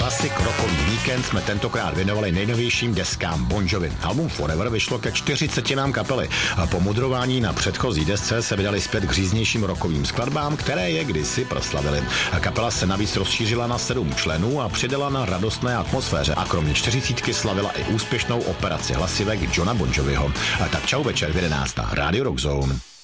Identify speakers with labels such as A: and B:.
A: Classic rockový víkend jsme tentokrát věnovali nejnovějším deskám Bon Jovi. Album Forever vyšlo ke 40 kapely. Po mudrování na předchozí desce se vydali zpět k říznějším rockovým skladbám, které je kdysi proslavili. Kapela se navíc rozšířila na 7 členů a přidala na radostné atmosféře a kromě 40 slavila i úspěšnou operaci hlasivek Johna Bon Joviho. Tak čau večer v 11. Radio Rock Zone.